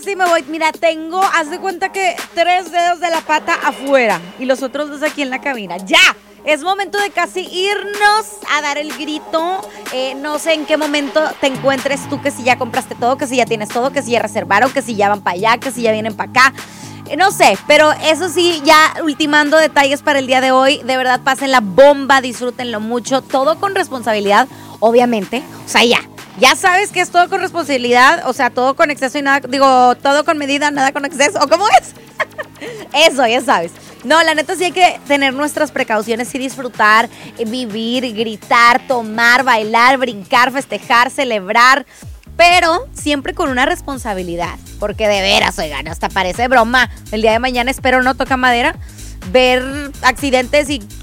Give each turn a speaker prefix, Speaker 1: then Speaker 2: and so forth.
Speaker 1: casi me voy. Mira, haz de cuenta que 3 dedos de la pata afuera y los otros 2 aquí en la cabina. ¡Ya! Es momento de casi irnos a dar el grito. No sé en qué momento te encuentres tú, que si ya compraste todo, que si ya tienes todo, que si ya reservaron, que si ya van para allá, que si ya vienen para acá. No sé, pero eso sí, ya ultimando detalles para el día de hoy. De verdad, pasen la bomba, disfrútenlo mucho. Todo con responsabilidad, obviamente. O sea, ya sabes que es todo con responsabilidad. O sea, todo con exceso y nada, todo con medida, nada con exceso. ¿O cómo es? Eso, ya sabes. No, la neta sí hay que tener nuestras precauciones y disfrutar, vivir, gritar, tomar, bailar, brincar, festejar, celebrar, pero siempre con una responsabilidad, porque de veras, oigan, hasta parece broma. El día de mañana espero no toca madera, ver accidentes y